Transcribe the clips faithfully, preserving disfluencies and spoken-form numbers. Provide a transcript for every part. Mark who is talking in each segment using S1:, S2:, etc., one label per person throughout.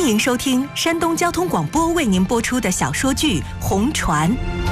S1: 欢迎收听山东交通广播为您播出的小说剧《红船》。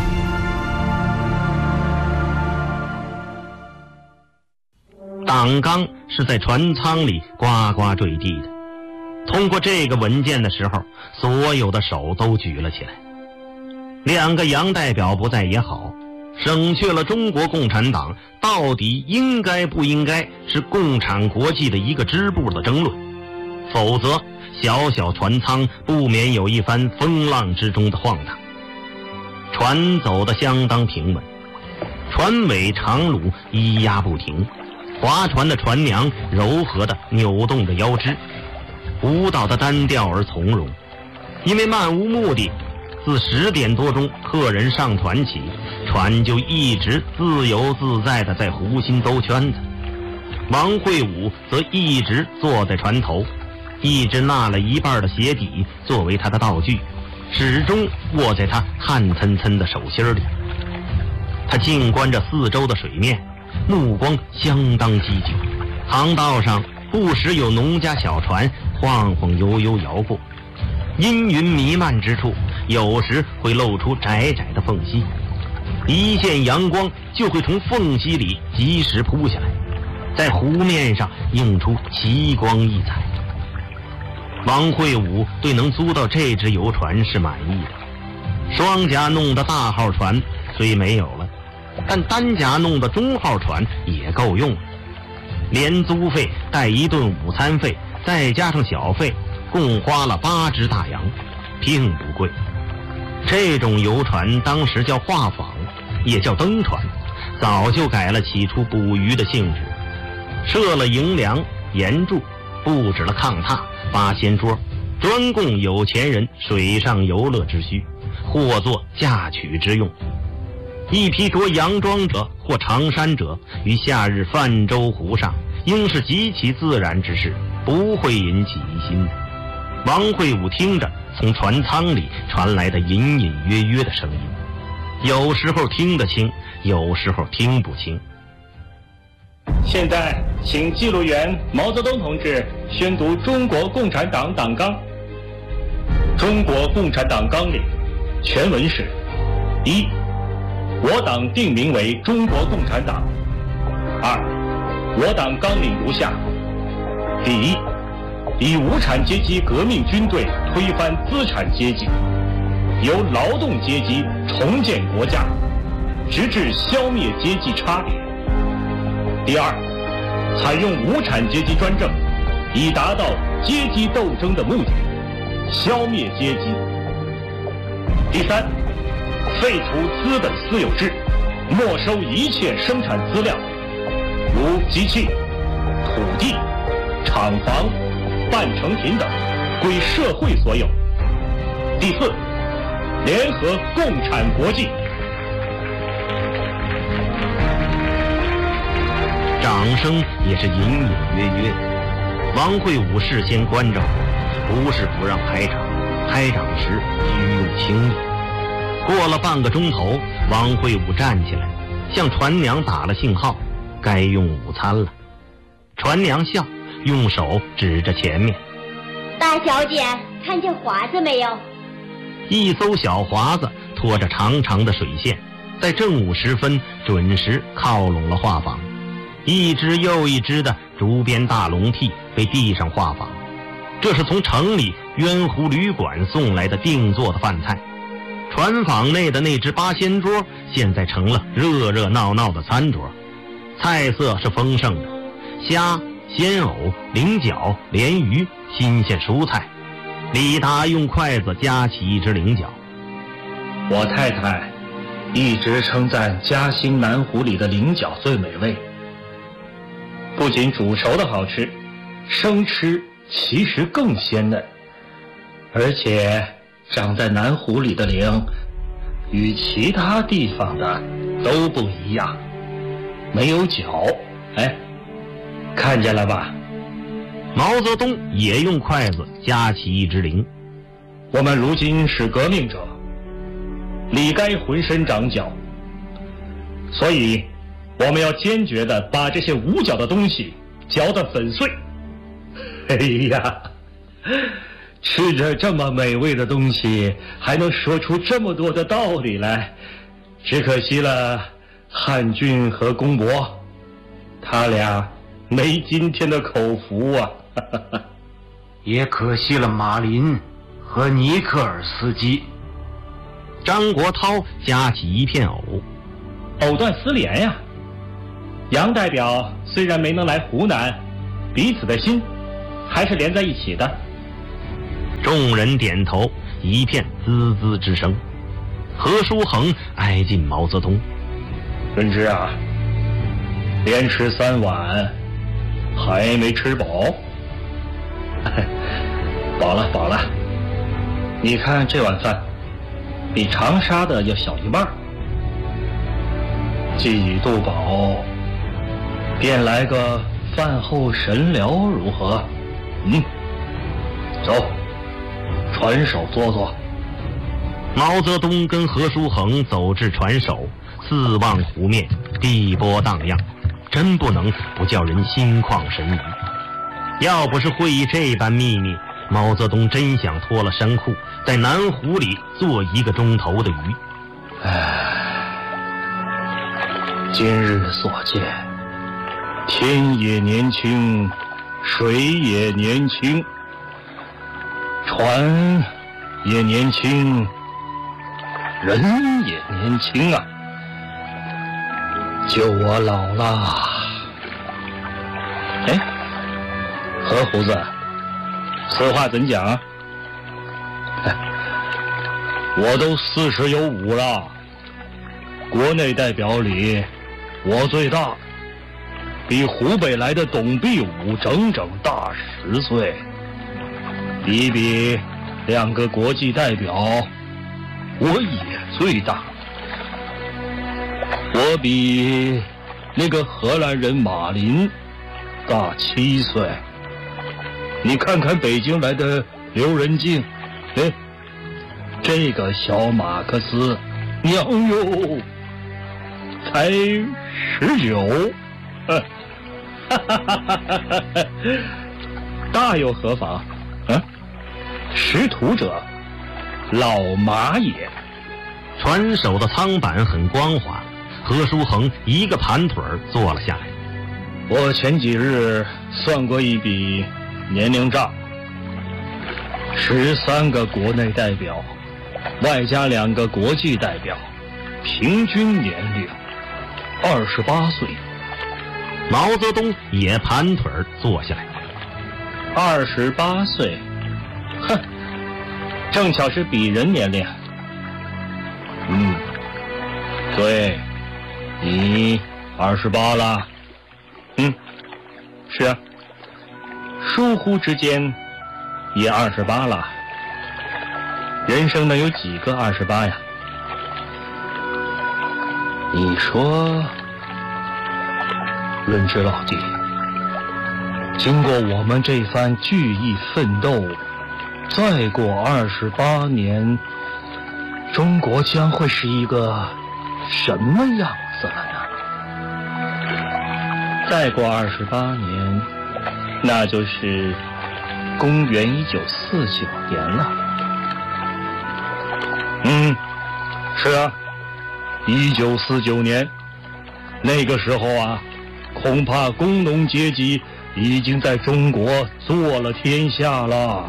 S2: 党纲是在船舱里呱呱坠地的。通过这个文件的时候，所有的手都举了起来。两个洋代表不在也好，省去了中国共产党到底应该不应该是共产国际的一个支部的争论，否则小小船舱不免有一番风浪之中的晃荡。船走得相当平稳，船尾长橹咿呀不停，划船的船娘柔和地扭动着腰肢，舞蹈的单调而从容。因为漫无目的，自十点多钟客人上船起，船就一直自由自在地在湖心兜圈子。王会武则一直坐在船头，一直纳了一半的鞋底作为他的道具，始终握在他汗涔涔的手心里。他静观着四周的水面，目光相当积极。航道上不时有农家小船晃晃悠悠摇过，阴云弥漫之处有时会露出窄窄的缝隙，一线阳光就会从缝隙里及时扑下来，在湖面上映出奇光异彩。王会武对能租到这只游船是满意的，双甲弄的大号船虽没有了，但单甲弄的中号船也够用了。连租费带一顿午餐费，再加上小费，共花了八只大洋，并不贵。这种游船当时叫画舫，也叫登船，早就改了起初捕鱼的性质，设了营梁、岩柱，布置了炕榻、八仙桌，专供有钱人水上游乐之需，或作嫁娶之用。一批着洋装者或长衫者于夏日泛舟湖上，应是极其自然之事，不会引起疑心的。王会武听着从船舱里传来的隐隐约约的声音，有时候听得清，有时候听不清。
S3: 现在请记录员毛泽东同志宣读中国共产党党纲。中国共产党纲领全文是：一，我党定名为中国共产党。二，我党纲领如下：第一，以无产阶级革命军队推翻资产阶级，由劳动阶级重建国家，直至消灭阶级差别。第二，采用无产阶级专政，以达到阶级斗争的目的，消灭阶级。第三，废除资本私有制，没收一切生产资料，如机器、土地、厂房、半成品等，归社会所有。第四，联合共产国际。
S2: 掌声也是隐隐约约的。王会武事先关照，不是不让拍掌，拍掌时需用轻力。过了半个钟头，王会武站起来，向船娘打了信号，该用午餐了。船娘笑，用手指着前面：
S4: 大小姐，看见华子没有？
S2: 一艘小华子拖着长长的水线，在正午时分准时靠拢了画舫。一只又一只的竹编大笼屉被递上画舫，这是从城里渊湖旅馆送来的定做的饭菜。船舫内的那只八仙桌现在成了热热闹闹的餐桌，菜色是丰盛的，虾、鲜藕、菱角、鲢鱼、新鲜蔬菜。李达用筷子夹起一只菱角。
S3: 我太太一直称赞嘉兴南湖里的菱角最美味，不仅煮熟的好吃，生吃其实更鲜嫩，而且长在南湖里的菱与其他地方的都不一样，没有角。哎，看见了吧？
S2: 毛泽东也用筷子夹起一只菱。
S3: 我们如今是革命者，理该浑身长角，所以我们要坚决地把这些无角的东西嚼得粉碎。哎呀， 吃着这么美味的东西，还能说出这么多的道理来，只可惜了汉俊和公伯，他俩没今天的口福啊。
S5: 也可惜了马林和尼克尔斯基。
S2: 张国焘夹起一片藕，
S3: 藕断丝连呀。杨代表虽然没能来湖南，彼此的心还是连在一起的。
S2: 众人点头，一片滋滋之声。何叔衡挨近毛泽东，
S3: 润之啊，连吃三碗还没吃饱。饱了饱了，你看这碗饭比长沙的要小一半。既已肚饱，便来个饭后神疗如何？嗯，走，船首坐坐。
S2: 毛泽东跟何叔衡走至船首，四望湖面，碧波荡漾，真不能不叫人心旷神怡。要不是会议这般秘密，毛泽东真想脱了衫裤，在南湖里做一个钟头的鱼。
S3: 唉，今日所见，天也年轻，水也年轻，船也年轻，人也年轻啊！就我老了。哎，何胡子，此话怎讲啊？我都四十有五了，国内代表里我最大，比湖北来的董必武整整大十岁。比比两个国际代表，我也最大。我比那个荷兰人马林大七岁。你看看北京来的刘仁静，哎，这个小马克思，娘哟，才十九，哈哈哈哈哈！大又何妨？啊，识途者，老马也。
S2: 船首的舱板很光滑，何叔衡一个盘腿坐了下来。
S3: 我前几日算过一笔年龄账，十三个国内代表，外加两个国际代表，平均年龄二十八岁。
S2: 毛泽东也盘腿坐下来。
S3: 二十八岁，哼，正巧是比人年龄。嗯，对，你二十八了。嗯，是啊，疏忽之间也二十八了。人生能有几个二十八呀？你说，润之老弟，经过我们这番聚义奋斗，再过二十八年，中国将会是一个什么样子了呢？再过二十八年，那就是公元一九四九年了。嗯，是啊，一九四九年，那个时候啊，恐怕工农阶级已经在中国做了天下了。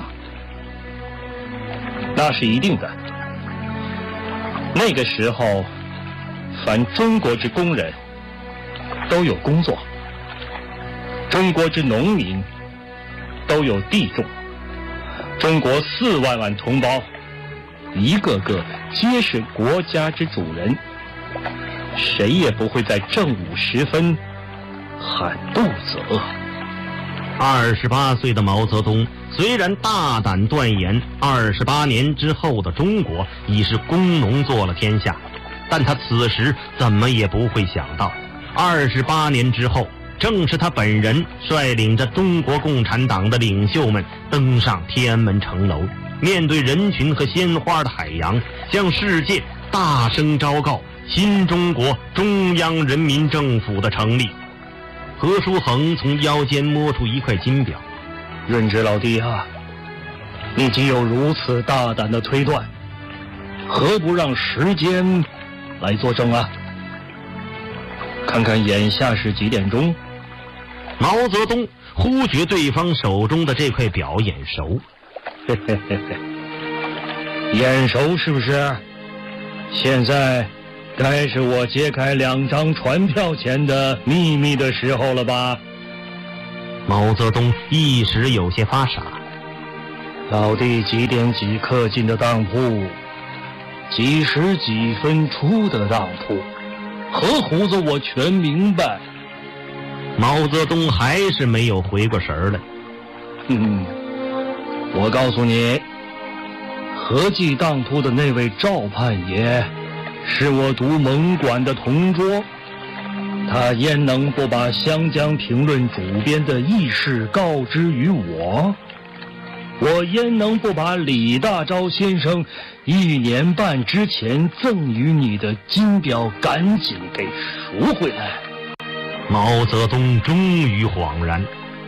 S3: 那是一定的。那个时候，凡中国之工人都有工作，中国之农民都有地种，中国四万万同胞一个个皆是国家之主人，谁也不会在正午时分喊肚子饿。
S2: 二十八岁的毛泽东虽然大胆断言二十八年之后的中国已是工农做了天下，但他此时怎么也不会想到，二十八年之后，正是他本人率领着中国共产党的领袖们登上天安门城楼，面对人群和鲜花的海洋，向世界大声昭告新中国中央人民政府的成立。何叔衡从腰间摸出一块金表，
S3: 润之老弟啊， 你既有如此大胆的推断，何不让时间来作证啊？看看眼下是几点钟？
S2: 毛泽东忽觉对方手中的这块表眼熟，
S3: 嘿嘿嘿嘿，眼熟是不是？现在该是我揭开两张传票钱的秘密的时候了吧？
S2: 毛泽东一时有些发傻。
S3: 老弟几点几刻进的当铺，几时几分出的当铺，何胡子我全明白。
S2: 毛泽东还是没有回过神来。
S3: 嗯，我告诉你，合记当铺的那位赵盼爷，是我读蒙馆的同桌，他焉能不把《湘江评论》主编的轶事告知于我？我焉能不把李大钊先生一年半之前赠予你的金表赶紧给赎回来？
S2: 毛泽东终于恍然，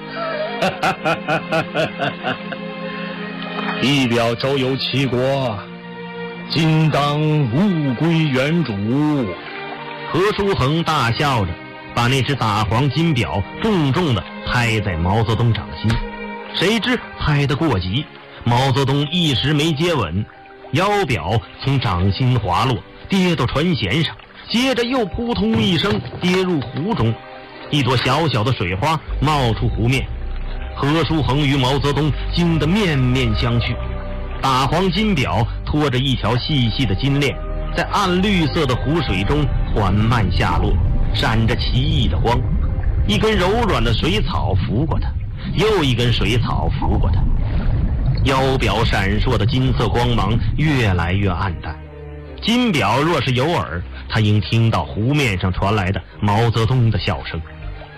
S3: 一表周游七国，今当物归原主。
S2: 何叔衡大笑着，把那只大黄金表重重地拍在毛泽东掌心。谁知拍得过急，毛泽东一时没接稳，腰表从掌心滑落，跌到船舷上，接着又扑通一声跌入湖中，一朵小小的水花冒出湖面。何叔衡与毛泽东惊得面面相觑。大黄金表拖着一条细细的金链，在暗绿色的湖水中缓慢下落，闪着奇异的光。一根柔软的水草拂过它，又一根水草拂过它，腰表闪烁的金色光芒越来越暗淡。金表若是有耳，他应听到湖面上传来的毛泽东的笑声。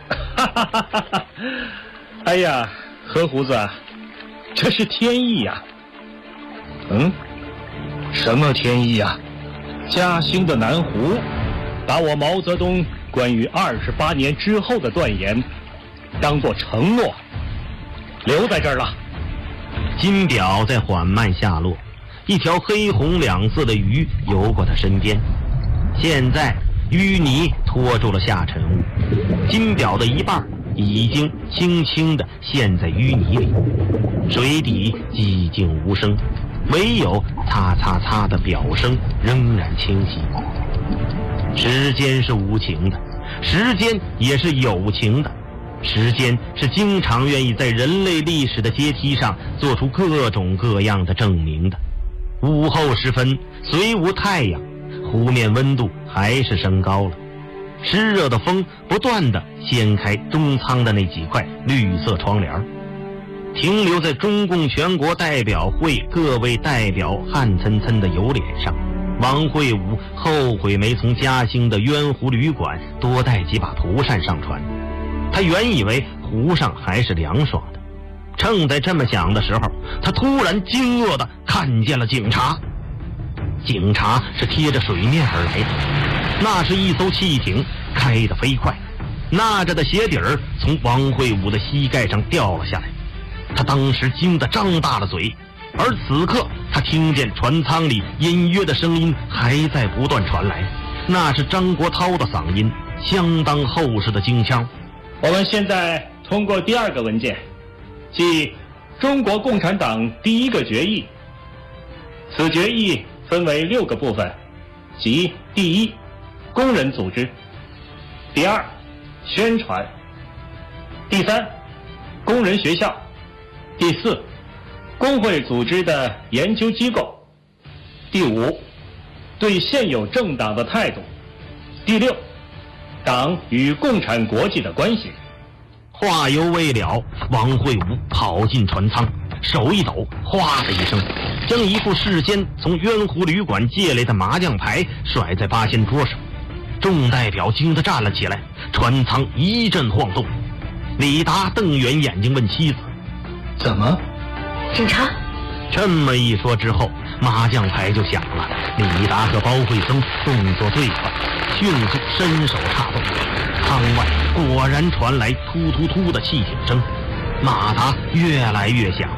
S3: 哎呀，何胡子，这是天意呀！嗯，什么天意呀？嘉兴的南湖，把我毛泽东关于二十八年之后的断言，当作承诺，留在这儿了。
S2: 金表在缓慢下落，一条黑红两色的鱼游过他身边。现在淤泥拖住了下沉物，金表的一半已经轻轻地陷在淤泥里，水底寂静无声，唯有擦擦擦的表声仍然清晰。时间是无情的，时间也是有情的。时间是经常愿意在人类历史的阶梯上做出各种各样的证明的。午后时分，虽无太阳，湖面温度还是升高了。湿热的风不断地掀开中舱的那几块绿色窗帘，停留在中共全国代表会各位代表汗涔涔的油脸上。王会武后悔没从嘉兴的渊湖旅馆多带几把蒲扇上船，他原以为湖上还是凉爽的。正在这么想的时候，他突然惊愕地看见了警察。警察是贴着水面而来的，那是一艘汽艇，开得飞快，纳着的鞋底儿从王会武的膝盖上掉了下来。他当时惊得张大了嘴，而此刻他听见船舱里隐约的声音还在不断传来，那是张国焘的嗓音，相当厚实的京腔。
S3: 我们现在通过第二个文件，即中国共产党第一个决议。此决议分为六个部分，即第一，工人组织；第二，宣传；第三，工人学校；第四，工会组织的研究机构；第五，对现有政党的态度；第六，党与共产国际的关系。
S2: 话犹未了，王会武跑进船舱，手一抖，哗的一声，将一副事先从渊湖旅馆借来的麻将牌甩在八仙桌上。众代表惊得站了起来，船舱一阵晃动。李达瞪圆眼睛问妻子：“
S3: 怎么？
S4: 警察？”
S2: 这么一说之后，麻将牌就响了。李达和包惠僧动作最快，迅速伸手插动，舱外果然传来突突突的汽艇声，马达越来越响。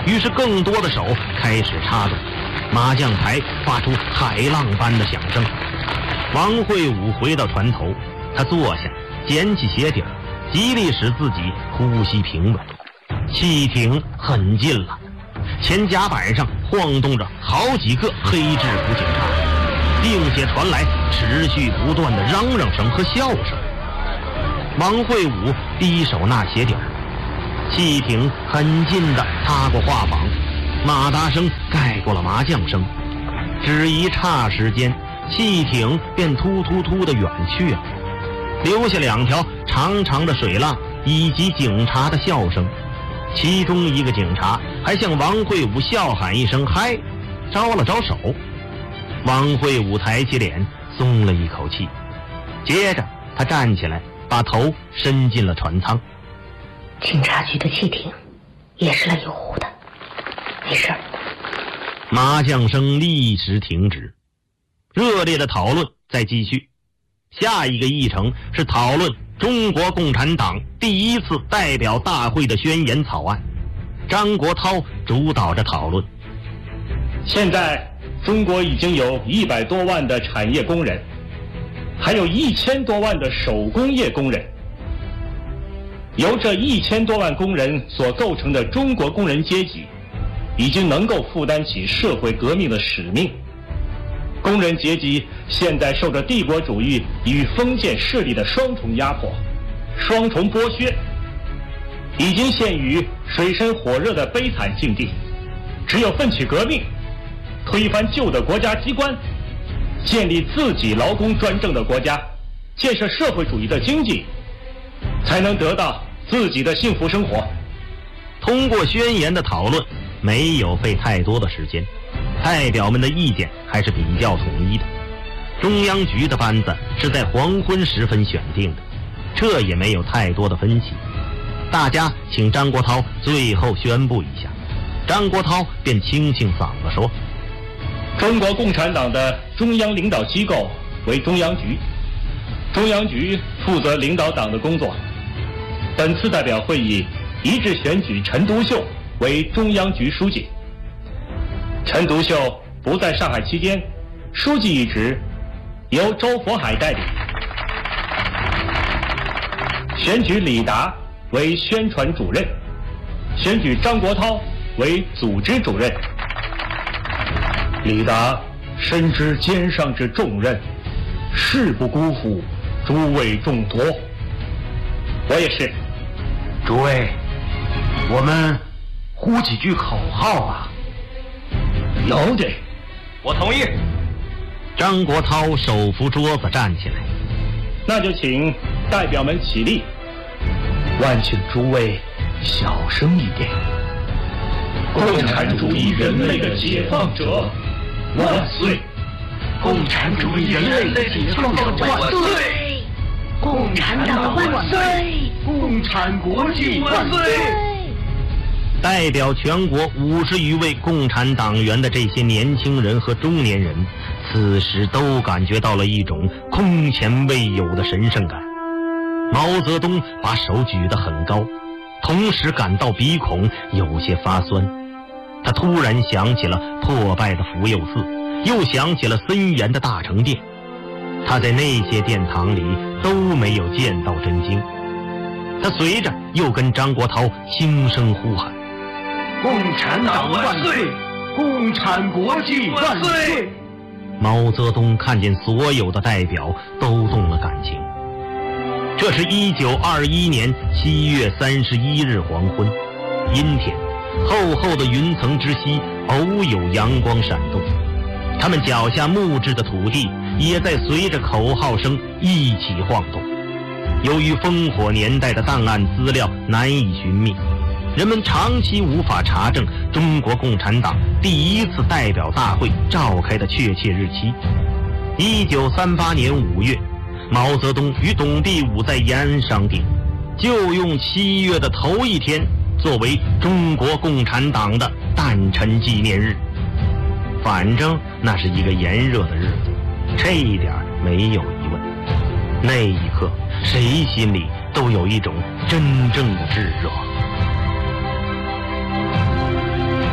S2: 于是更多的手开始插入，麻将牌发出海浪般的响声。王会武回到船头，他坐下，捡起鞋底儿，极力使自己呼吸平稳。汽艇很近了，前甲板上晃动着好几个黑制服警察，并且传来持续不断的嚷嚷声和笑声。王会武低手拿鞋底儿，汽艇很近地擦过画舫，马达声盖过了麻将声，只一刹时间，汽艇便突突突地远去了，留下两条长长的水浪以及警察的笑声。其中一个警察还向王会武笑喊一声嗨，招了招手。王会武抬起脸，松了一口气，接着他站起来，把头伸进了船舱。
S6: 警察局的汽艇也是来游湖的，没事儿。
S2: 麻将声立时停止，热烈的讨论在继续。下一个议程是讨论中国共产党第一次代表大会的宣言草案。张国焘主导着讨论。
S3: 现在中国已经有一百多万的产业工人，还有一千多万的手工业工人。由这一千多万工人所构成的中国工人阶级，已经能够负担起社会革命的使命。工人阶级现在受着帝国主义与封建势力的双重压迫、双重剥削，已经陷于水深火热的悲惨境地。只有奋起革命，推翻旧的国家机关，建立自己劳工专政的国家，建设社会主义的经济，才能得到自己的幸福生活。
S2: 通过宣言的讨论没有费太多的时间，代表们的意见还是比较统一的。中央局的班子是在黄昏时分选定的，这也没有太多的分歧。大家请张国焘最后宣布一下。张国焘便清清嗓子说：
S3: 中国共产党的中央领导机构为中央局，中央局负责领导党的工作。本次代表会议一致选举陈独秀为中央局书记。陈独秀不在上海期间，书记一职由周佛海代理。选举李达为宣传主任，选举张国焘为组织主任。李达深知肩上之重任，誓不辜负诸位重托。我也是。
S5: 诸位，我们呼几句口号啊！
S3: 有的，
S5: 我同意。
S2: 张国焘手扶桌子站起来。
S3: 那就请代表们起立，万请诸位小声一点。共产主义人类的解放者万岁！
S5: 共产主义人类的解放者万岁！
S6: 共产党万岁！
S5: 共产国际万岁！
S2: 代表全国五十余位共产党员的这些年轻人和中年人，此时都感觉到了一种空前未有的神圣感。毛泽东把手举得很高，同时感到鼻孔有些发酸。他突然想起了破败的福佑寺，又想起了森严的大成殿。他在那些殿堂里都没有见到真经。他随着又跟张国焘轻声呼喊：
S5: 共产党万岁！共产国际万岁！
S2: 毛泽东看见所有的代表都动了感情。这是一九二一年七月三十一日黄昏，阴天，厚厚的云层之西偶有阳光闪动，他们脚下木质的土地也在随着口号声一起晃动。由于烽火年代的档案资料难以寻觅，人们长期无法查证中国共产党第一次代表大会召开的确切日期。一九三八年五月，毛泽东与董必武在延安商定，就用七月的头一天作为中国共产党的诞辰纪念日。反正那是一个炎热的日子，这一点没有疑问。那一刻，谁心里都有一种真正的炙热。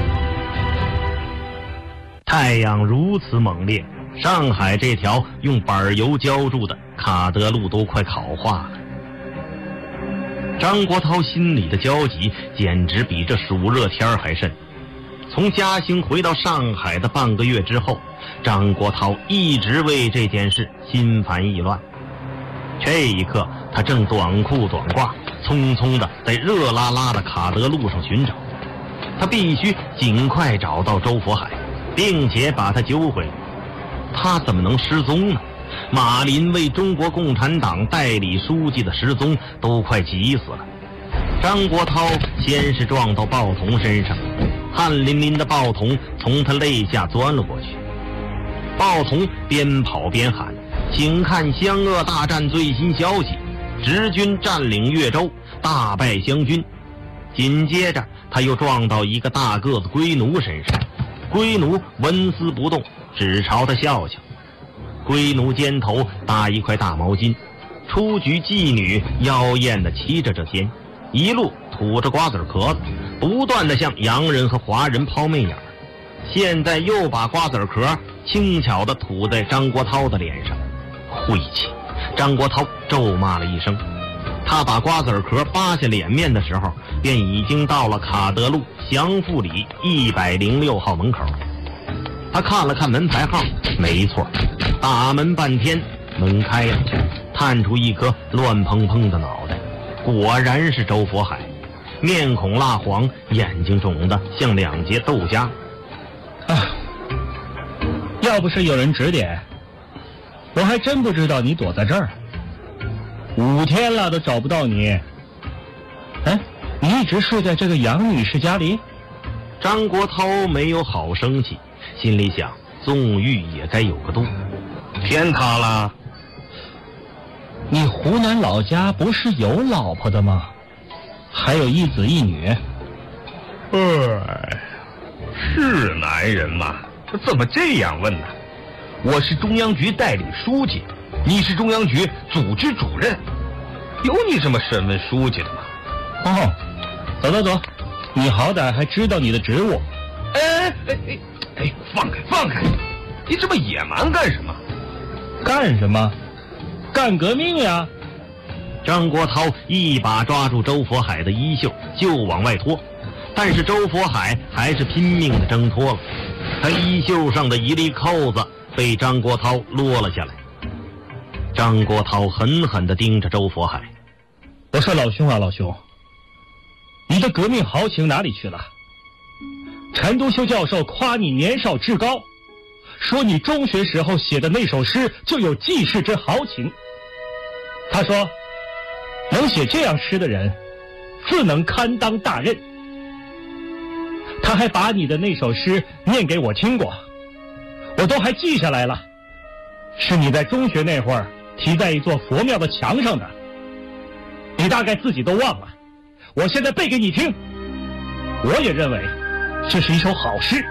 S2: 太阳如此猛烈，上海这条用板油浇筑的卡德路都快烤化了。张国焘心里的焦急简直比这暑热天还甚。从嘉兴回到上海的半个月之后，张国焘一直为这件事心烦意乱。这一刻，他正短裤短褂，匆匆地在热辣辣的卡德路上寻找。他必须尽快找到周佛海，并且把他揪回来。他怎么能失踪呢？马林为中国共产党代理书记的失踪都快急死了。张国焘先是撞到鲍同身上，汗淋淋的鲍同从他肋下钻了过去。鲍同边跑边喊：请看湘鄂大战最新消息，直军占领越州，大败湘军。紧接着他又撞到一个大个子龟奴身上，龟奴纹丝不动，只朝他笑笑。龟奴肩头搭一块大毛巾，出局妓女妖艳地骑着这天，一路吐着瓜子壳子，不断地向洋人和华人抛媚眼。现在又把瓜子壳轻巧地吐在张国焘的脸上，晦气！张国焘咒骂了一声。他把瓜子壳扒下脸面的时候，便已经到了卡德路祥富里一百零六号门口。他看了看门牌号，没错，打门半天，门开了，探出一颗乱蓬蓬的脑袋，果然是周佛海，面孔蜡黄，眼睛肿得像两节豆荚。
S3: 啊，要不是有人指点，我还真不知道你躲在这儿。五天了都找不到你。哎，你一直睡在这个杨女士家里？
S2: 张国焘没有好生气，心里想，纵欲也该有个度。
S3: 天塌了。你湖南老家不是有老婆的吗？还有一子一女。
S7: 哎，是男人吗？怎么这样问呢？我是中央局代理书记，你是中央局组织主任，有你这么审问书记的吗？
S3: 哦，走走走，你好歹还知道你的职务。
S7: 哎哎哎哎，放开放开！你这么野蛮干什么？
S3: 干什么？干革命呀！
S2: 张国焘一把抓住周佛海的衣袖就往外拖，但是周佛海还是拼命地挣脱了。他衣袖上的一粒扣子被张国焘落了下来。张国焘狠狠地盯着周佛海。
S3: 我说老兄啊老兄，你的革命豪情哪里去了？陈独秀教授夸你年少志高，说你中学时候写的那首诗就有济世之豪情。他说能写这样诗的人自能堪当大任。他还把你的那首诗念给我听过，我都还记下来了，是你在中学那会儿题在一座佛庙的墙上的，你大概自己都忘了，我现在背给你听。我也认为这是一首好诗。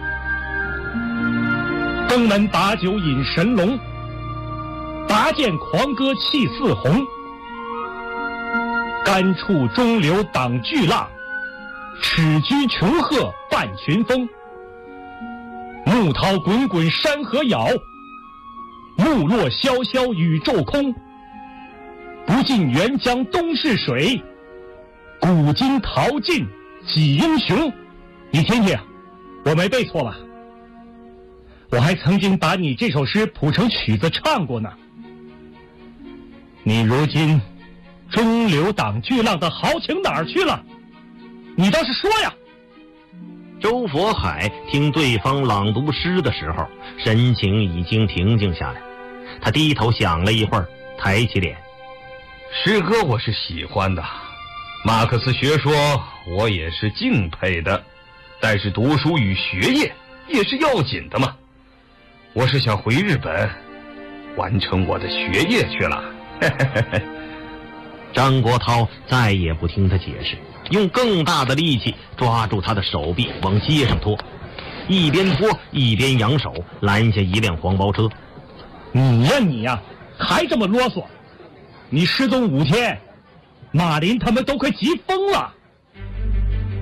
S3: 登门把酒饮神龙，拔剑狂歌气似红。甘处中流挡巨浪，尺居穷壑伴群峰。怒涛滚滚山河摇，木落萧萧宇宙空。不尽沅江东逝水，古今淘尽几英雄。你听听，我没背错吧？我还曾经把你这首诗谱成曲子唱过呢。你如今中流挡巨浪的豪情哪儿去了？你倒是说呀！
S2: 周佛海听对方朗读诗的时候，神情已经平静下来。他低头想了一会儿，抬起脸。
S7: 诗歌我是喜欢的，马克思学说我也是敬佩的，但是读书与学业也是要紧的嘛。我是想回日本完成我的学业去了。
S2: 张国焘再也不听他解释，用更大的力气抓住他的手臂往街上拖，一边拖一边扬手拦下一辆黄包车。
S3: 你呀你呀，还这么啰嗦！你失踪五天，马林他们都快急疯了。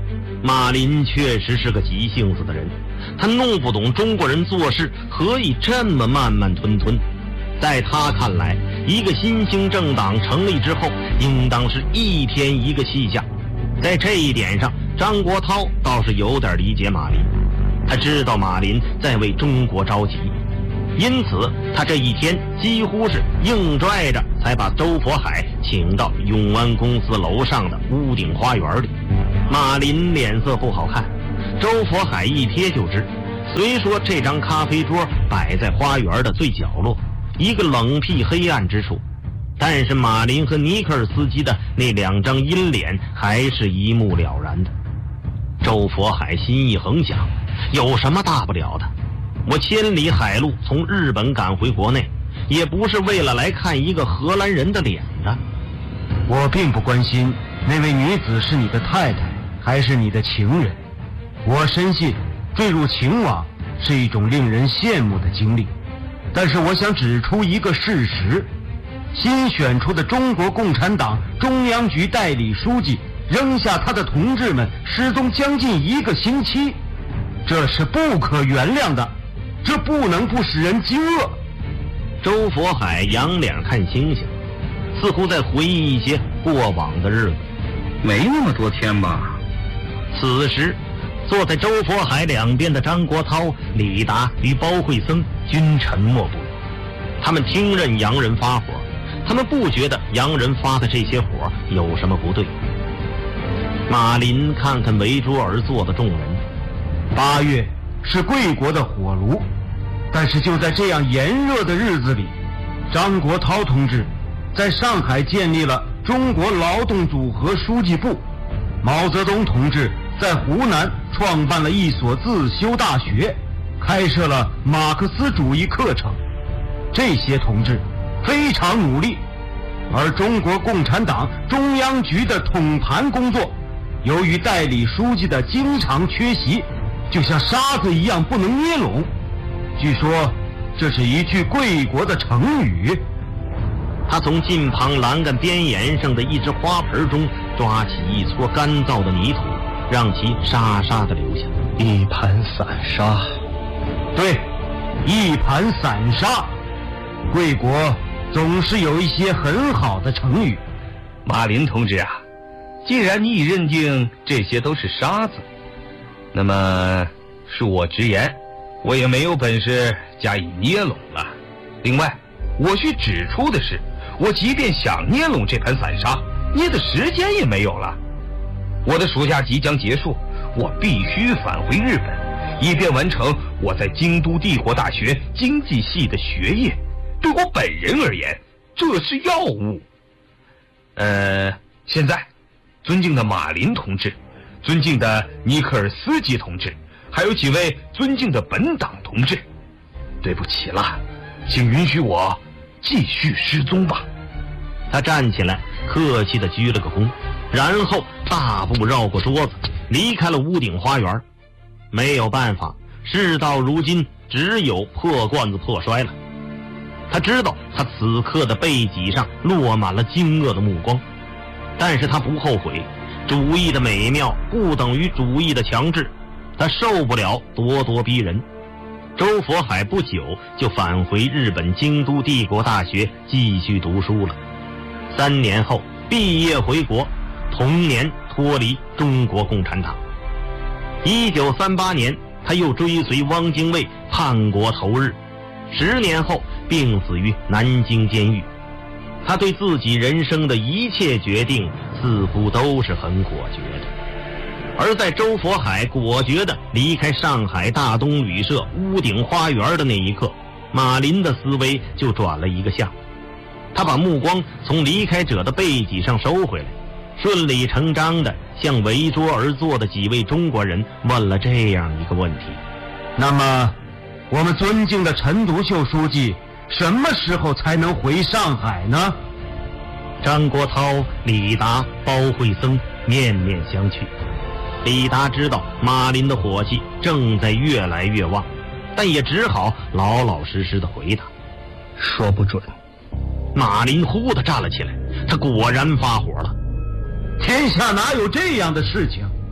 S2: 马林确实是个急性子的人，他弄不懂中国人做事何以这么慢慢吞吞。在他看来，一个新兴政党成立之后，应当是一天一个气象。在这一点上，张国焘倒是有点理解马林，他知道马林在为中国着急，因此他这一天几乎是硬拽着才把周佛海请到永安公司楼上的屋顶花园里。马林脸色不好看，周佛海一瞥就知，虽说这张咖啡桌摆在花园的最角落，一个冷僻黑暗之处，但是马林和尼克尔斯基的那两张阴脸还是一目了然的。周佛海心一横想，有什么大不了的？我千里海路从日本赶回国内，也不是为了来看一个荷兰人的脸的。
S5: 我并不关心那位女子是你的太太还是你的情人，我深信坠入情网是一种令人羡慕的经历。但是我想指出一个事实，新选出的中国共产党中央局代理书记扔下他的同志们失踪将近一个星期，这是不可原谅的，这不能不使人惊愕。
S2: 周佛海仰脸看星星，似乎在回忆一些过往的日子。
S7: 没那么多天吧。
S2: 此时坐在周佛海两边的张国焘、李达与包惠僧均沉默不语，他们听任洋人发火，他们不觉得洋人发的这些火有什么不对。马林看看围桌而坐的众人，
S5: 八月是贵国的火炉，但是就在这样炎热的日子里，张国焘同志在上海建立了中国劳动组合书记部，毛泽东同志在湖南创办了一所自修大学，开设了马克思主义课程。这些同志非常努力，而中国共产党中央局的统盘工作，由于代理书记的经常缺席，就像沙子一样不能捏拢。据说这是一句贵国的成语。
S2: 他从近旁栏杆边沿上的一只花盆中抓起一撮干燥的泥土，让其沙沙地流下。
S3: 一盘散沙。
S5: 对，一盘散沙。贵国总是有一些很好的成语。
S7: 马林同志啊，既然你已认定这些都是沙子，那么恕我直言，我也没有本事加以捏拢了。另外，我需指出的是，我即便想捏拢这盘散沙，捏的时间也没有了。我的暑假即将结束，我必须返回日本，以便完成我在京都帝国大学经济系的学业。对我本人而言，这是要务。呃，现在，尊敬的马林同志，尊敬的尼克尔斯基同志，还有几位尊敬的本党同志，对不起了，请允许我继续失踪吧。
S2: 他站起来，客气地鞠了个躬，然后大步绕过桌子，离开了屋顶花园。没有办法，事到如今，只有破罐子破摔了。他知道他此刻的背脊上落满了惊愕的目光，但是他不后悔。主义的美妙不等于主义的强制，他受不了咄咄逼人。周佛海不久就返回日本京都帝国大学继续读书了。三年后毕业回国，同年脱离中国共产党。一九三八年，他又追随汪精卫叛国投日，十年后病死于南京监狱。他对自己人生的一切决定似乎都是很果决的。而在周佛海果决地离开上海大东旅社屋顶花园的那一刻，马林的思维就转了一个向。他把目光从离开者的背脊上收回来，顺理成章地向围桌而坐的几位中国人问了这样一个问题：
S5: 那么我们尊敬的陈独秀书记什么时候才能回上海呢？
S2: 张国焘、李达、包惠僧面面相觑。李达知道马林的火气正在越来越旺，但也只好老老实实的回答：
S3: 说不准。
S2: 马林忽地站了起来，他果然发火了。
S5: 天下哪有这样的事情？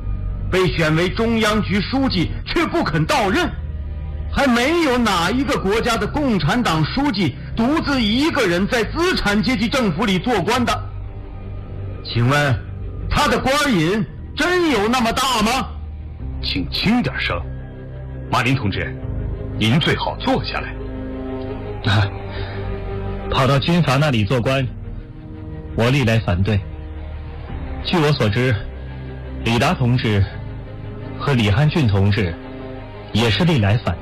S5: 被选为中央局书记却不肯到任，还没有哪一个国家的共产党书记独自一个人在资产阶级政府里做官的。请问他的官瘾真有那么大吗？
S7: 请轻点声，马林同志，您最好坐下来。
S3: 啊，跑到军阀那里做官，我历来反对。据我所知，李达同志和李汉俊同志也是历来反对。